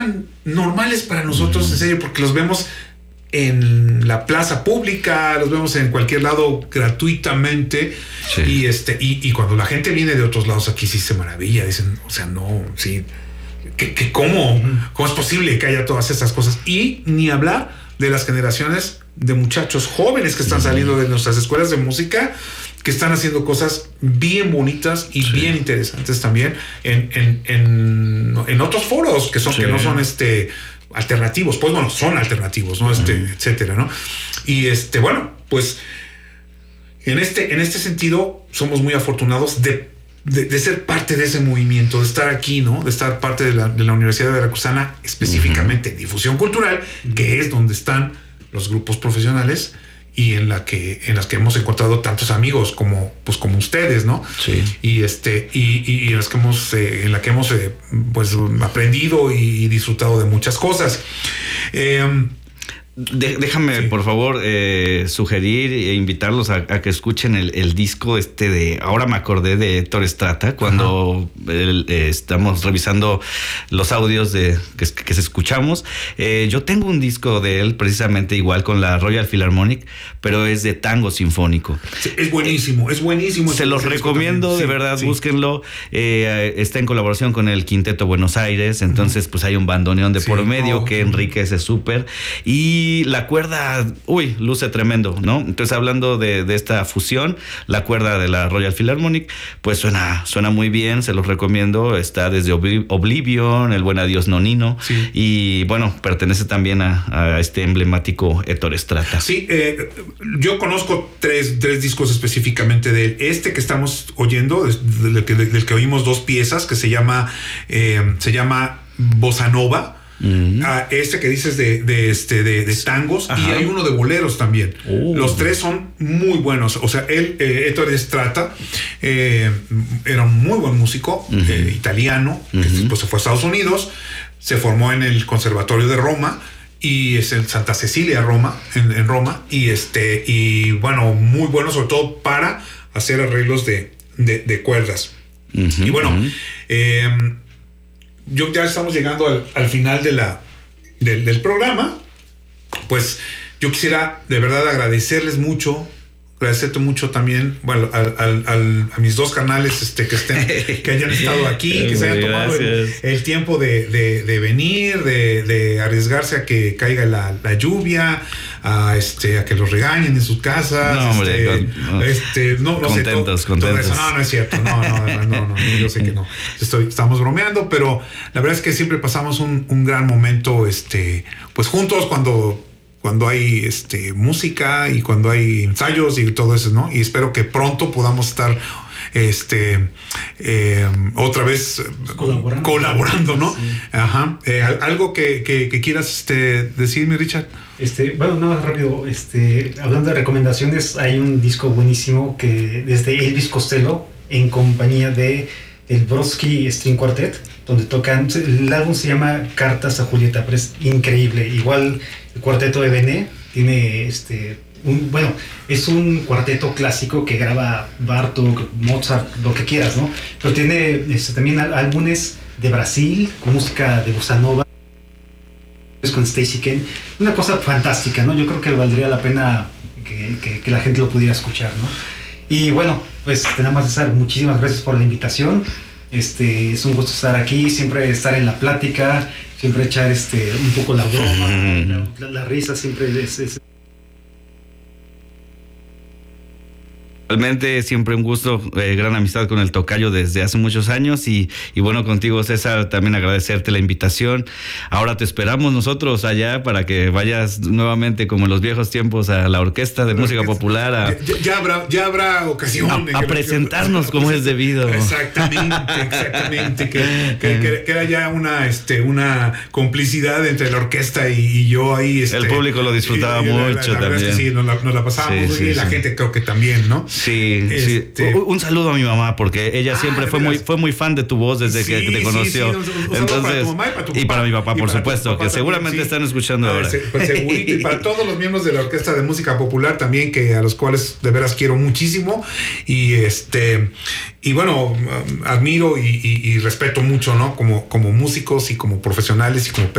normales para nosotros, en serio, porque los vemos en la plaza pública, los vemos en cualquier lado gratuitamente. Sí. Y cuando la gente viene de otros lados aquí sí se maravilla, dicen, o sea, no, sí, ¿cómo es posible que haya todas estas cosas? Y ni hablar de las generaciones de muchachos jóvenes que están saliendo de nuestras escuelas de música, que están haciendo cosas bien bonitas y bien interesantes también en otros foros que no son alternativos, pues bueno, son alternativos, ¿no? Etcétera, ¿no? Y bueno, pues en este sentido somos muy afortunados de ser parte de ese movimiento, de estar aquí, ¿no? De estar parte de la Universidad Veracruzana, específicamente en difusión cultural, que es donde están los grupos profesionales y en las que hemos encontrado tantos amigos como ustedes, ¿no? Sí. Y en la que hemos pues aprendido y disfrutado de muchas cosas. Déjame, por favor, sugerir e invitarlos a que escuchen el disco de Ahora me acordé, de Héctor Estrata, cuando estamos revisando los audios que escuchamos. Yo tengo un disco de él precisamente igual con la Royal Philharmonic, pero es de tango sinfónico. Sí, es buenísimo. Se los recomiendo, de verdad, búsquenlo. Está en colaboración con el Quinteto Buenos Aires, entonces pues hay un bandoneón de por medio que enriquece súper. Y la cuerda, luce tremendo, ¿no? Entonces, hablando de esta fusión, la cuerda de la Royal Philharmonic, pues suena muy bien, se los recomiendo. Está desde Oblivion, El Buen Adiós Nonino, y bueno, pertenece también a este emblemático Héctor Estrata. Sí, yo conozco tres discos específicamente de él. Que estamos oyendo, del que oímos dos piezas, que se llama Bossa Nova. Que dices de tangos. Ajá. Y hay uno de boleros también. Los tres son muy buenos. O sea, Héctor Estrata era un muy buen músico italiano, que después se fue a Estados Unidos, se formó en el Conservatorio de Roma y es en Santa Cecilia, en Roma, y bueno, muy bueno, sobre todo para hacer arreglos de cuerdas. Y bueno, ya estamos llegando al final del programa. Pues yo quisiera de verdad agradecerte mucho también, bueno, a mis dos canales que hayan estado aquí, que se hayan tomado el tiempo de venir, de arriesgarse a que caiga la lluvia, a que los regañen en sus casas. No, hombre, contentos. Todo eso. No es cierto. No, yo sé que no. Estamos bromeando, pero la verdad es que siempre pasamos un gran momento, pues juntos cuando hay música y cuando hay ensayos y todo eso, ¿no? Y espero que pronto podamos estar otra vez colaborando, ¿no? Sí. Ajá. Algo que quieras decirme, Richard. Bueno, nada más rápido. Hablando de recomendaciones, hay un disco buenísimo que desde Elvis Costello en compañía de el Brodsky String Quartet, donde tocan. El álbum se llama Cartas a Julieta, pero es increíble. Igual el cuarteto de Bené tiene es un cuarteto clásico que graba Bartók, Mozart, lo que quieras, ¿no? Pero tiene también álbumes de Brasil con música de bossa nova, con Stacey Ken, una cosa fantástica, ¿no? Yo creo que valdría la pena que la gente lo pudiera escuchar, ¿no? Y bueno, pues nada más, César, muchísimas gracias por la invitación. Es un gusto estar aquí, siempre estar en la plática, siempre echar un poco la broma, la risa, siempre es Realmente siempre un gusto, gran amistad con el tocayo desde hace muchos años y bueno, contigo, César, también agradecerte la invitación. Ahora te esperamos nosotros allá para que vayas nuevamente, como en los viejos tiempos, a la Orquesta de Música Popular. Ya habrá ocasión a presentarnos como es debido. Exactamente. Que era ya una complicidad entre la orquesta y yo ahí. El público lo disfrutaba mucho la también. Es que sí, nos la pasábamos muy bien, la gente creo que también, ¿no? Sí. Un saludo a mi mamá, porque ella siempre fue muy fan de tu voz desde que te conoció. Entonces, para tu mamá y para mi papá, por supuesto, que seguramente están escuchando ahora. Pues segurito. Y para todos los miembros de la Orquesta de Música Popular también, a los cuales de veras quiero muchísimo. Y bueno, admiro y respeto mucho, ¿no? Como músicos y como profesionales y como